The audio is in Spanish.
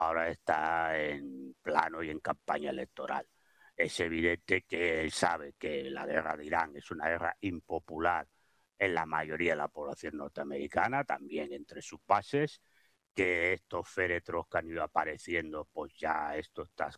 ahora está en plano y en campaña electoral. Es evidente que él sabe que la guerra de Irán es una guerra impopular en la mayoría de la población norteamericana, también entre sus bases, que estos féretros que han ido apareciendo, pues ya esto está